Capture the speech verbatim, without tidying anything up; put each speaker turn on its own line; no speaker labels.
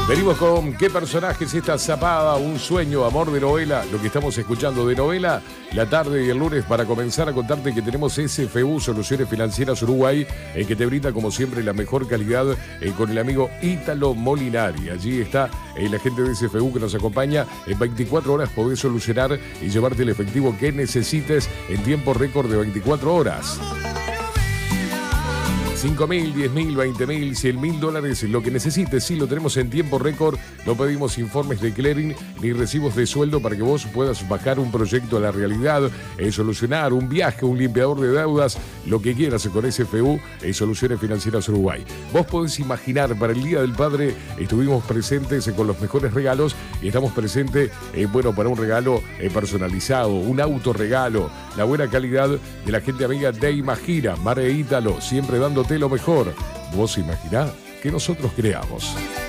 Venimos con qué personaje es esta zapada, un sueño, amor de novela, lo que estamos escuchando de novela, la tarde y el lunes para comenzar a contarte que tenemos S F U, Soluciones Financieras Uruguay, eh, que te brinda como siempre la mejor calidad eh, con el amigo Ítalo Molinari. Allí está eh, la gente de S F U que nos acompaña. En veinticuatro horas podés solucionar y llevarte el efectivo que necesites en tiempo récord de veinticuatro horas. cinco mil, diez mil, veinte mil, cien mil dólares, lo que necesites, sí, lo tenemos en tiempo récord. No pedimos informes de clearing ni recibos de sueldo para que vos puedas bajar un proyecto a la realidad, eh, solucionar un viaje, un limpiador de deudas, lo que quieras con S F U, eh, Soluciones Financieras Uruguay. Vos podés imaginar, para el Día del Padre estuvimos presentes eh, con los mejores regalos y estamos presentes, eh, bueno, para un regalo eh, personalizado, un autorregalo, la buena calidad de la gente amiga de Imagina, Mare Ítalo, siempre dándote lo mejor. Vos imaginá que nosotros creamos.